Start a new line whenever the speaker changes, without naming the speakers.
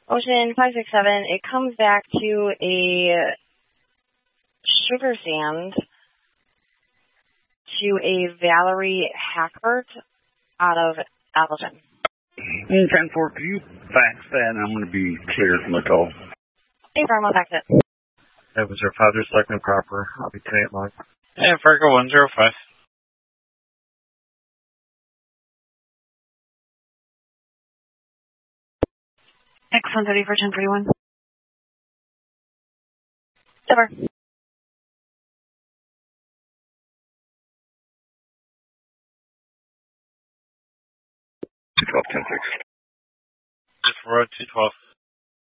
Ocean 567, it comes back to a sugar sand to a Valerie Hackbert out of Appleton.
10-4, could you fax that and I'm going to be clear from the call?
Hey, Farm, I'll fax it.
That was your father's selecting proper. I'll be tonight log.
Hey, Fargo 105.
X130 for 1041. Over.
12-10-6.
Just road 212.